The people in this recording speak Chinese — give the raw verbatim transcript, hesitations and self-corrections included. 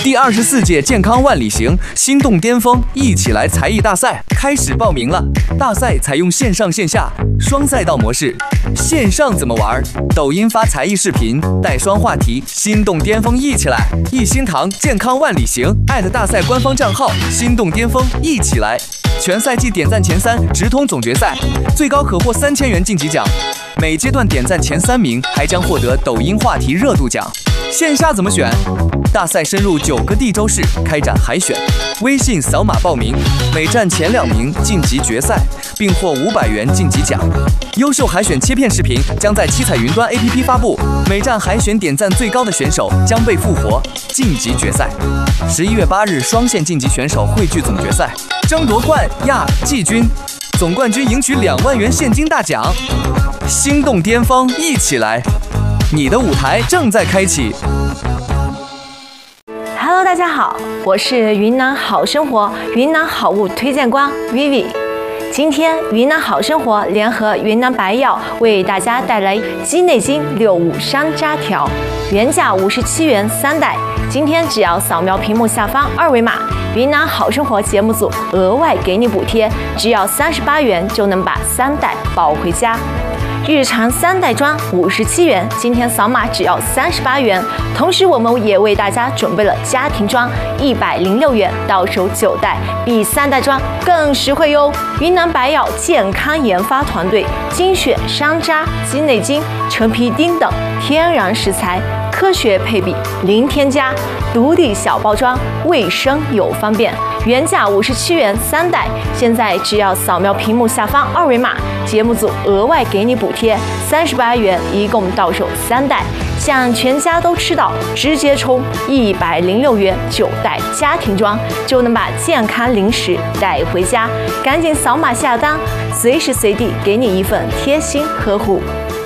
第二十四届健康万里行心动巅峰一起来才艺大赛开始报名了。大赛采用线上线下双赛道模式。线上怎么玩？抖音发才艺视频，带双话题，心动巅峰一起来。一心堂健康万里行艾特大赛官方账号心动巅峰一起来。全赛季点赞前三直通总决赛，最高可获三千元晋级奖。每阶段点赞前三名还将获得抖音话题热度奖。线下怎么选？大赛深入九个地州市开展海选，微信扫码报名，每站前两名晋级决赛，并获五百元晋级奖。优秀海选切片视频将在七彩云端 A P P 发布，每站海选点赞最高的选手将被复活晋级决赛。十一月八日双线晋级选手汇聚总决赛，争夺冠亚季军，总冠军赢取两万元现金大奖。心动巅峰一起来，你的舞台正在开启。 Hello， 大家好，我是云南好生活云南好物推荐官 Vivi。今天云南好生活联合云南白药为大家带来鸡内金六五山楂条，原价五十七元三袋，今天只要扫描屏幕下方二维码，云南好生活节目组额外给你补贴，只要三十八元就能把三袋抱回家。日常三袋装五十七元，今天扫码只要三十八元。同时，我们也为大家准备了家庭装一百零六元，到手九袋，比三袋装更实惠哟。云南白药健康研发团队精选山楂、鸡内金、陈皮丁等天然食材，科学配比，零添加，独立小包装，卫生又方便。原价五十七元三袋，现在只要扫描屏幕下方二维码，节目组额外给你补贴三十八元，一共到手三袋，想全家都吃到，直接充一百零六元九袋家庭装，就能把健康零食带回家。赶紧扫码下单，随时随地给你一份贴心呵护。